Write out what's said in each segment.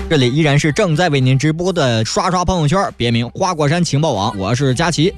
这里依然是正在为您直播的刷刷朋友圈，别名花果山情报网，我是佳琪。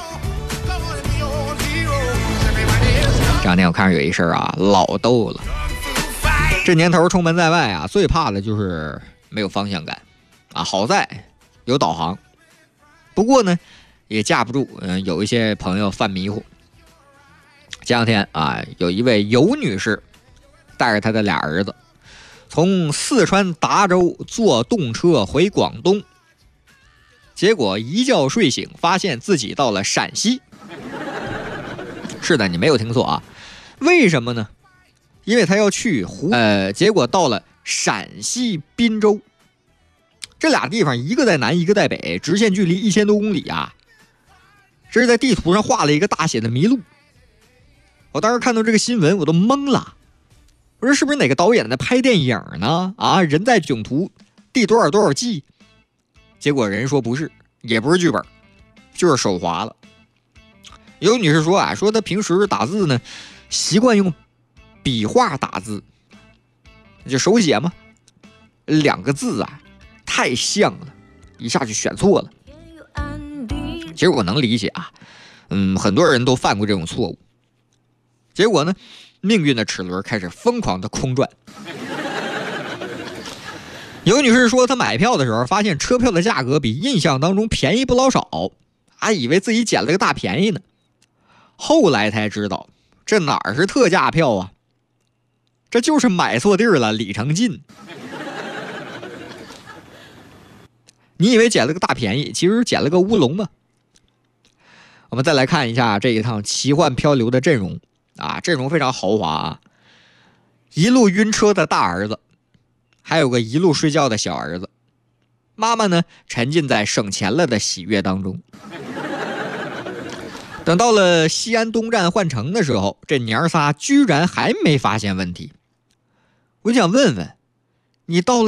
这两天我看着有一事儿啊，老逗了。这年头出门在外啊，最怕的就是没有方向感啊。好在有导航，不过呢，也架不住有一些朋友犯迷糊。前两天啊，有一位尤女士带着她的俩儿子，从四川达州坐动车回广东，结果一觉睡醒，发现自己到了陕西。是的，你没有听错啊。为什么呢？因为他要去结果到了陕西滨州。这俩地方一个在南，一个在北，直线距离1000多公里啊。这是在地图上画了一个大写的迷路。我当时看到这个新闻，我都懵了。我说是不是哪个导演在拍电影呢？啊，人在囧途，第多少多少季？结果人说不是，也不是剧本，就是手滑了。有女士说啊，说她平时打字呢，习惯用笔画打字，就手写嘛，2个字啊太像了，一下就选错了。其实我能理解啊，很多人都犯过这种错误。结果呢，命运的齿轮开始疯狂的空转。有女士说，她买票的时候发现车票的价格比印象当中便宜不老少，还以为自己捡了个大便宜呢。后来才知道，这哪是特价票啊，这就是买错地儿了，里程近。你以为捡了个大便宜，其实捡了个乌龙嘛。我们再来看一下这一趟奇幻漂流的阵容啊，阵容非常豪华啊，一路晕车的大儿子，还有个一路睡觉的小儿子，妈妈呢沉浸在省钱了的喜悦当中。等到了西安东站换乘的时候，这娘仨居然还没发现问题。我想问问，你到了